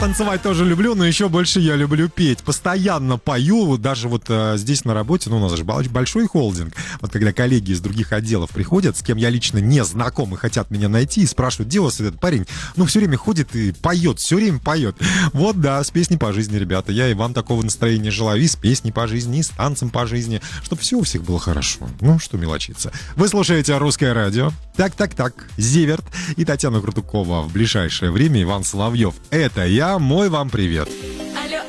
танцевать тоже люблю, но еще больше я люблю петь. Постоянно пою, даже вот здесь на работе, ну, у нас же большой холдинг. Вот когда коллеги из других отделов приходят, с кем я лично не знаком и хотят меня найти, и спрашивают, где у вас этот парень? Ну, все время ходит и поет, все время поет. Вот, да, с песней по жизни, ребята. Я и вам такого настроения желаю, и с песней по жизни, и с танцем по жизни, чтобы все у всех было хорошо. Ну, что мелочиться. Вы слушаете «Русское радио». Так, Зиверт и Татьяна Крутукова. В ближайшее время Иван Соловьев. Это я, мой вам привет.